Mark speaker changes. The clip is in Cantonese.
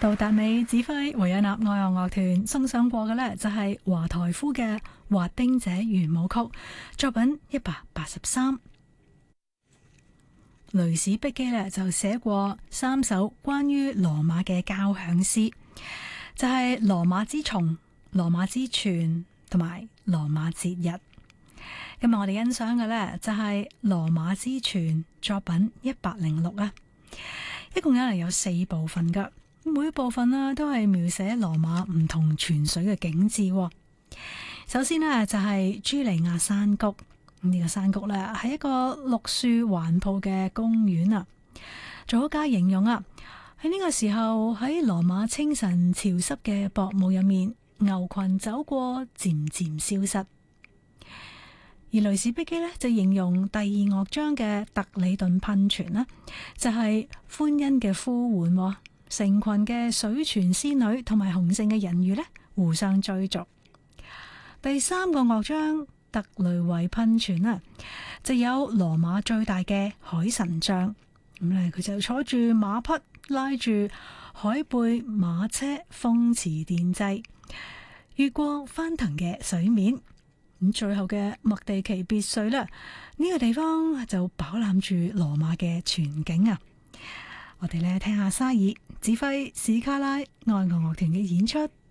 Speaker 1: 杜達美指揮維也納愛樂樂團送上過嘅呢，就係華台夫嘅滑冰者圓舞曲作品183。雷史碧基呢就寫過3首關於羅馬嘅交響詩，就係羅馬之蟲、羅馬之泉同埋羅馬節日。今日我哋欣賞嘅呢，就係羅馬之泉作品106啊，一共有4部分噶。每部分啦都係描寫羅馬唔同泉水嘅景緻。首先呢，就係朱利亞山谷，呢個山谷呢係一個綠樹環抱嘅公園啊。作家形容啊，喺呢個時候喺羅馬清晨潮濕嘅薄霧入面，牛群走過漸漸消失。而雷史碧基呢，就形容第2樂章嘅特里頓噴泉啦，就係歡欣嘅呼喚。成群嘅水泉仙女同埋雄性嘅人魚呢，互相追逐。第3個樂章特雷維噴泉啊，就有羅馬最大嘅海神像，咁咧佢就坐住馬匹，拉住海貝馬車，風馳電掣，越過翻騰嘅水面。咁最後嘅麥地奇別墅呢，呢個地方就飽覽住羅馬嘅全景啊！我哋咧聽下沙爾指揮史卡拉愛樂樂團嘅演出。